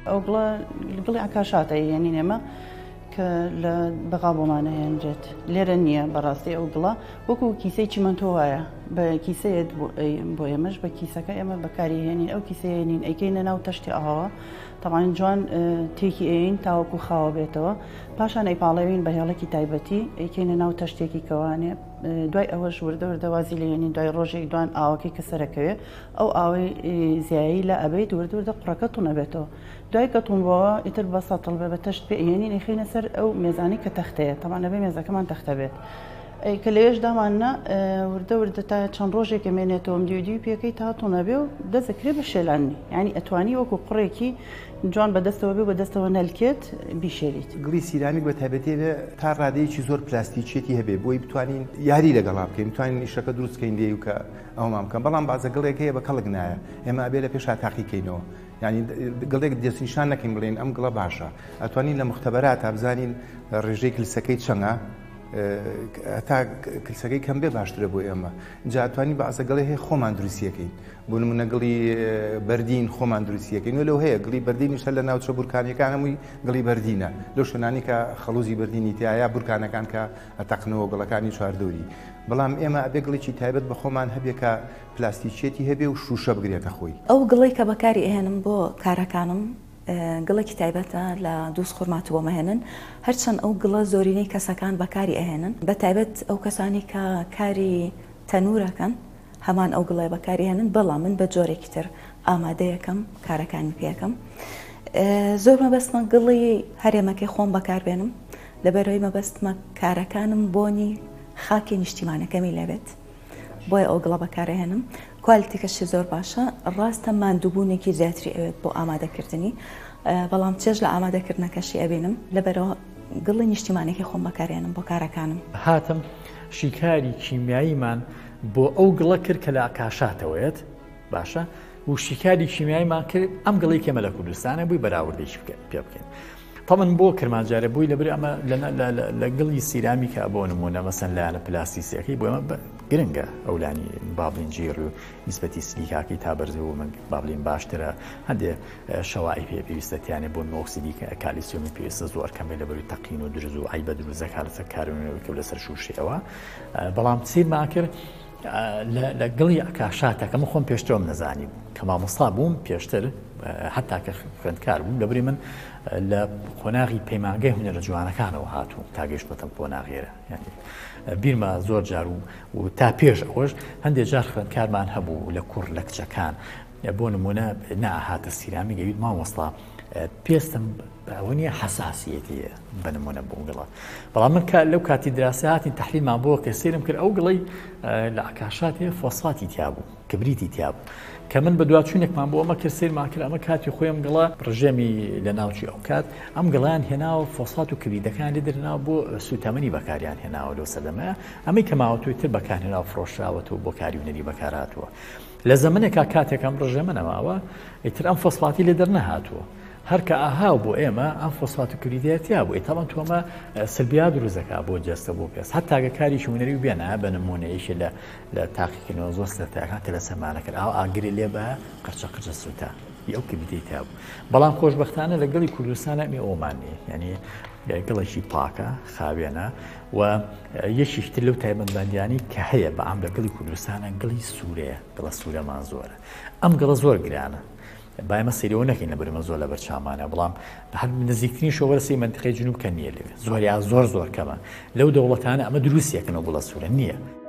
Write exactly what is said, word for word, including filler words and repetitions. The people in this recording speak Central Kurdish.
ئەو گڵە گڵی ئاکاشاتە یعنی نێمە کە لە بەغا بۆمانە هێنرێت لێرە نییە بەڕاستی ئەو گڵە وەکو کیسەی چیمەنتۆ وایە بە کیسەیەت بۆ ئێمەش بە کیسەکە ئێمە بەکاری هێنین ئەو کیسەیەنین ئەیکەینە ناو تەشتی ئاوە تەمان جوان تێکی ئەین تاوەکو خاوە بێتەوە پاشان ئەیپاڵەوین بە هێڵێکی تایبەتی ئەیکەینە ناو تەشتێکی کەوانێ دوای ئەوەش وردە وردە وازی لە ێنین دوای ڕۆژێک دوان ئاوەکەی کە سەرەکەوێ ئەو ئاوەی زیایی لە ئەبێت وردە وردە قوڕەکە تونەبێتەوە دوای کە تونبەوە ئیتر بە سەتڵ بێ بە تەشت پێ ئێنین ئەیخینە سەر ئەو مێزانی کە تەختەیە تەمان ئەبێ مێزەکەمان تەختە بێت کە لەوێش دامانە وردە وردە تا چەند ڕۆژێک مێنێتەوە دیودی پێەکەی تا تونەبێ و دەزەکرێ بە شێلانی ینی ئەتوانی وەکو قڕێکی جوان بەدەستەوە بێ بەدەستەوە نەلکێت بیشێریت گڵی سیرانیک بە تایبەتی تا ڕادەیەکی زۆر پلاستیکێتی هەبێ بۆی بتوانین یاری لەگەڵا بکەین بتوانین ئیشەکە دروستکەین دێ و کە ئەومان بکەم بەڵام بازە گڵێک هەیە بە کەڵک نایە ئێمە ئەبێ لە پێش تاقیکەینەوە ینی گڵێک دەستنیشان نەکەین بڵێن ئەم گڵە باشە ئەتوانین لە مختبەرات بزانین ڕێژەی کلسەکەی چەنگە تا کلسەکەی کەم بێ باشترە بۆ ئێمە جاتوانی بە ئازەگەڵی هەیە خۆمان دروستیەکەین بۆ نمونە گڵی بەردین خۆمان دروستیەکەین و لەو هەیە گڵی بەردینیشە لە ناوچە بورکانیەکان هەمووی گڵی بەردینە لەو شوێنانی کە خەڵوزی بەردینی تایە بورکانەکان کە ئەتەقنەوە گڵەکانی چواردەوری بەڵام ئێمە ئەبێ گڵێکی تایبەت بە خۆمان هەبێ کە پلاستیکێتی هەبێ و شوشە بگرێتە خۆی ئەو گڵی کە بەکاری ئێنم بۆ کارەکانم گڵێکی تایبەتە لە دووس خورمات بۆمەهێنن هەرچەند ئەو گڵە زۆرینەی کەسەکان بەکاری ئەهێنن بە تایبەت ئەو کەسانی کە کاری تەنورەکەن هەمان ئەو گڵێ بەکاری هێنن بەڵام من بە جۆرێکی تر ئامادەیەکەم کارەکانی پێەکەم زۆر مەبەستمە گڵی هەرێمەکەی خۆم بەکاربێنم لەبەرەوەی مەبەستمە کارەکانم بۆنی خاکی نیشتیمانەکەمی لەبێت بۆیە ئەو گڵە بەکارهێنم کوالیتیکەشی زۆر باشە ڕاستە ماندووبوونێکی زیاتری ئەوێت بۆ ئامادەکردنی بەڵام چێژ لە ئامادەکردنەکەشی ئەبێنم لەبەرەوە گڵی نیشتیمانێکی خۆم بەکارهێنم بۆ کارەکانم هاتم شیکاری کیمیاییمان بۆ ئەو گڵە کرد کە لە ئاکاشاتەوەیەت باشە و شیکاری کیمیاییمان کرد ئەم گڵی کێمە لە کوردستانە بووی بەراوردێکی پێ بکەین تەمەن بۆ کرمانجارە بووی لەبەر ئەمە لە گڵی سیرامیکە بۆ نمونە مەسەن لایەنە پلاستیسیەکەی بۆ ئەمە گرنگە ئەولانی بابلین جێڕ و نیسبەتی سلیکاکی تا بەرزە و من بابلین باشترە هەندێ شەوای پێ پێویستەتیانێ بۆ نۆکسیدی کالیسیۆمی پێویستە زۆر کەمێ لەبەروی تەقین و درز و ئایبە دروزە کارەسە کارونەوەی کە لەسەر شوشەوە بەڵام چیرمان کرد لە گڵی ئاکاشاتەکە من خۆم پێشترۆم نەزانی بوو کە مامۆستا بووم پێشتر حتا کە خوێندکار بووم لەبەری من لە قۆناغی پەیمانگەی هونەرە جوانەکانەوە هاتوو تا گەیشت بەتەم قۆناغێرە ینی بیرمە زۆر جار و تا پێش ئەوەش هەندێک جار خوێندکارمان هەبوو لە کوڕ لە کچەکان بۆ نمونە نەهاتە سیرامی گەوید مامۆستا پێستم ئەوە نیە حەساسیەتیە بە نمونە بۆ گڵە بەڵام من لەو کاتی دراسی هاتین تەحلیلمان بۆ کە سێرم کرد ئەو گڵەی لە ئاکاشاتێ فۆسفاتی تیا بوو کبریتی تیا بوو کە من بە دوواچوونێکمان بۆ ئەمە کرد سێرمان کرد ئەمە کاتی خۆیم گڵە ڕژێمی لە ناوچی ئەو کات ئەم گڵیان هێناوە فۆسفات و کبریتەکان لێ دەرناوە بۆ سوتەمەنی بەکاریان هێناوە لەو سەردەمەیە ئەمەی کە ماوەتوی تر بەکارهێناوە فرۆشراوەتەوە بۆ کاری هونەری بەکارهاتووە لە زەمانێکا کاتێکم ڕژێمە نەماوە ئیتر ئەم فۆسفاتی لێ دەرنەهاتووە هەر کە ئاهاو بۆ ئێمە ئەم فۆسفات و کبریتەتیا بوو ئێتەمان تۆمە سلبیا دروزەکە بۆ جەستە بۆ پێست هەتاگە کاریشی هونەری و بێنە بە نمونەیەشی لە لە تاقیکردنەوە زۆر سەرەتاییەکان تە لە سەمانە کرد ئاو ئاگری لێ بە قرچە قرچە سووتە ئەو کبریتەتیا بوو بەڵام خۆشبەختانە لە گڵی کوردستانە ئەمی ئەومان نیە یعنی گڵێکی پاکە خاوێنە و یەکیشتر لەو تایبەتمەندیانی کە هەیە بە ئەم لە گڵی کوردستانە گڵی سوورەیە گڵە سوورەمان زۆرە ئەم گڵە زۆر گرانە باەمە سریەوە نەکەین لە بەرمە زۆر لە بەرچامانە بەڵام هەر نزیکترین شۆوەرسی منتقەی جنوب کە نییە لێوێ زۆریا زۆر زۆر کەمە لەو دەوڵەتانە ئەمە دروستیەکەنەوە گوڵە سوورە نییە.